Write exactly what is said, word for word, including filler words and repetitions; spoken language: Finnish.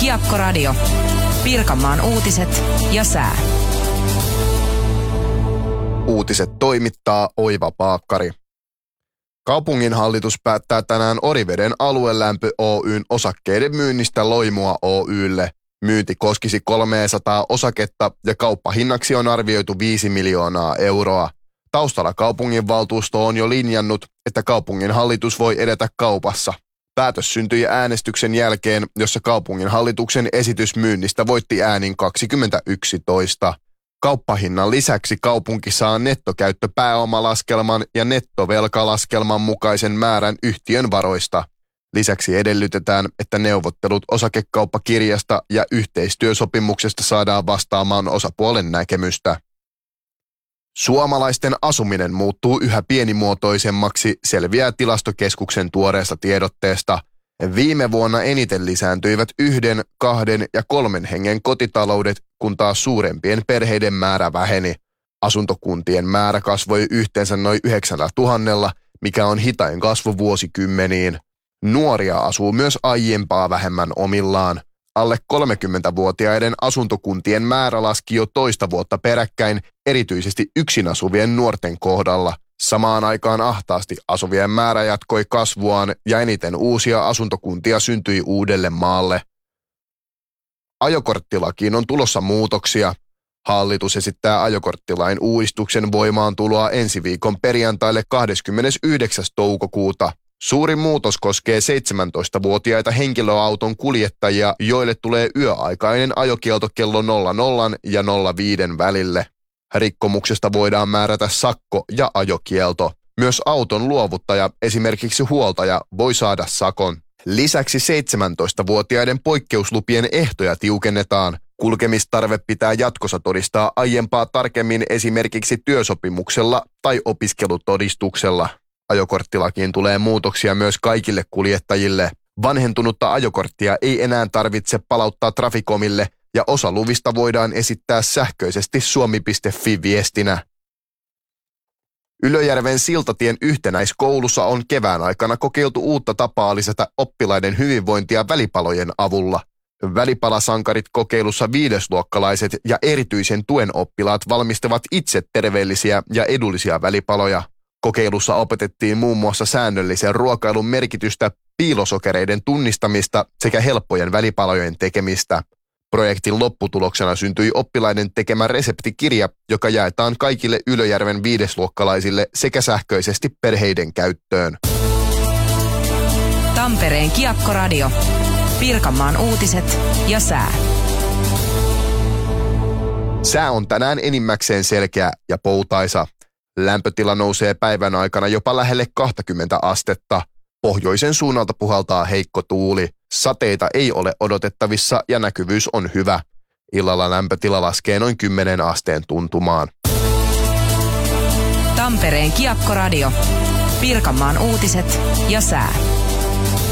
Kiekko-radio. Pirkanmaan uutiset ja sää. Uutiset toimittaa Oiva Paakkari. Kaupunginhallitus päättää tänään Oriveden aluelämpö Oyn osakkeiden myynnistä Loimua Oylle. Myynti koskisi kolmesataa osaketta ja kauppahinnaksi on arvioitu viisi miljoonaa euroa. Taustalla kaupunginvaltuusto on jo linjannut, että kaupunginhallitus voi edetä kaupassa. Päätös syntyi äänestyksen jälkeen, jossa kaupunginhallituksen esitys myynnistä voitti äänin kaksikymmentäyksi toista. Kauppahinnan lisäksi kaupunki saa nettokäyttöpääomalaskelman ja nettovelkalaskelman mukaisen määrän yhtiön varoista. Lisäksi edellytetään, että neuvottelut osakekauppakirjasta ja yhteistyösopimuksesta saadaan vastaamaan osapuolen näkemystä. Suomalaisten asuminen muuttuu yhä pienimuotoisemmaksi, selviää Tilastokeskuksen tuoreesta tiedotteesta. Viime vuonna eniten lisääntyivät yhden, kahden ja kolmen hengen kotitaloudet, kun taas suurempien perheiden määrä väheni. Asuntokuntien määrä kasvoi yhteensä noin yhdeksällä tuhannella, mikä on hitain kasvu vuosikymmeniin. Nuoria asuu myös aiempaa vähemmän omillaan. Alle kolmekymmentävuotiaiden asuntokuntien määrä laski jo toista vuotta peräkkäin, erityisesti yksin asuvien nuorten kohdalla. Samaan aikaan ahtaasti asuvien määrä jatkoi kasvuaan ja eniten uusia asuntokuntia syntyi uudelle maalle. Ajokorttilakiin on tulossa muutoksia. Hallitus esittää ajokorttilain uudistuksen voimaantuloa ensi viikon perjantaille kahdeskymmenesyhdeksäs toukokuuta. Suurin muutos koskee seitsemäntoistavuotiaita henkilöauton kuljettajia, joille tulee yöaikainen ajokielto kello nolla nolla ja nolla viisi välille. Rikkomuksesta voidaan määrätä sakko ja ajokielto. Myös auton luovuttaja, esimerkiksi huoltaja, voi saada sakon. Lisäksi seitsemäntoistavuotiaiden poikkeuslupien ehtoja tiukennetaan. Kulkemistarve pitää jatkossa todistaa aiempaa tarkemmin esimerkiksi työsopimuksella tai opiskelutodistuksella. Ajokorttilakiin tulee muutoksia myös kaikille kuljettajille. Vanhentunutta ajokorttia ei enää tarvitse palauttaa Traficomille ja osa luvista voidaan esittää sähköisesti suomi piste fi-viestinä. Ylöjärven Siltatien yhtenäiskoulussa on kevään aikana kokeiltu uutta tapaa lisätä oppilaiden hyvinvointia välipalojen avulla. Välipalasankarit kokeilussa viidesluokkalaiset ja erityisen tuen oppilaat valmistavat itse terveellisiä ja edullisia välipaloja. Kokeilussa opetettiin muun muassa säännöllisen ruokailun merkitystä, piilosokereiden tunnistamista sekä helppojen välipalojen tekemistä. Projektin lopputuloksena syntyi oppilaiden tekemä reseptikirja, joka jaetaan kaikille Ylöjärven viidesluokkalaisille sekä sähköisesti perheiden käyttöön. Tampereen Kiekko-radio. Pirkanmaan uutiset ja sää. Sää on tänään enimmäkseen selkeä ja poutaisa. Lämpötila nousee päivän aikana jopa lähelle kaksikymmentä astetta. Pohjoisen suunnalta puhaltaa heikko tuuli. Sateita ei ole odotettavissa ja näkyvyys on hyvä. Illalla lämpötila laskee noin kymmenen asteen tuntumaan. Tampereen Kiekko-radio. Pirkanmaan uutiset ja sää.